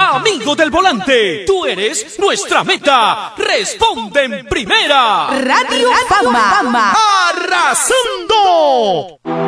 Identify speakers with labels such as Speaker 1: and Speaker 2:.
Speaker 1: Amigo del volante, tú eres nuestra meta. Responde en primera.
Speaker 2: Radio Fama.
Speaker 1: ¡Arrasando!